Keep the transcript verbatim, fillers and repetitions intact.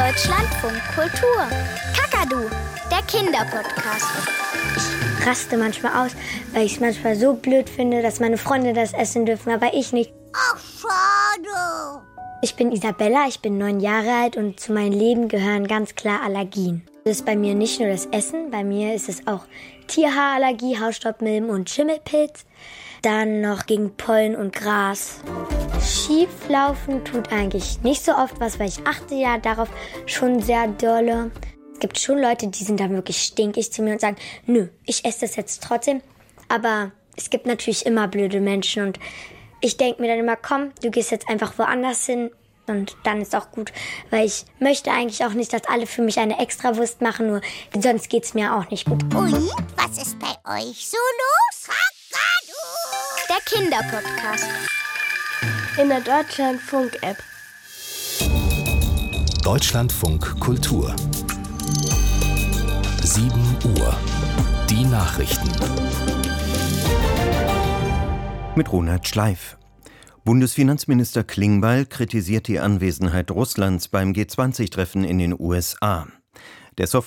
Deutschlandfunk Kultur. Kakadu, der Kinderpodcast. Ich raste manchmal aus, weil ich es manchmal so blöd finde, dass meine Freunde das essen dürfen, aber ich nicht. Ach, schade. Ich bin Isabella, ich bin neun Jahre alt und zu meinem Leben gehören ganz klar Allergien. Das ist bei mir nicht nur das Essen, bei mir ist es auch Tierhaarallergie, Hausstaubmilben und Schimmelpilz. Dann noch gegen Pollen und Gras. Schieflaufen tut eigentlich nicht so oft was, weil ich achte ja darauf schon sehr dolle. Es gibt schon Leute, die sind da wirklich stinkig zu mir und sagen, nö, ich esse das jetzt trotzdem. Aber es gibt natürlich immer blöde Menschen und ich denke mir dann immer, komm, du gehst jetzt einfach woanders hin und dann ist auch gut. Weil ich möchte eigentlich auch nicht, dass alle für mich eine Extrawurst machen, nur sonst geht's mir auch nicht gut. Und was ist bei euch so los? Kakadu! Der Kinderpodcast. In der Deutschlandfunk-App. Deutschlandfunk Kultur. sieben Uhr. Die Nachrichten. Mit Ronald Schleif. Bundesfinanzminister Klingbeil kritisiert die Anwesenheit Russlands beim G zwanzig Treffen in den U S A. Der Software